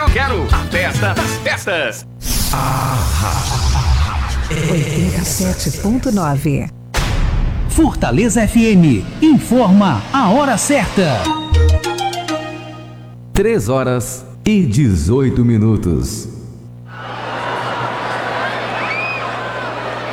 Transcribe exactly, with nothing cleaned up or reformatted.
quero a festa das festas. oitenta e sete ponto nove. Fortaleza F M informa a hora certa. três horas e dezoito minutos.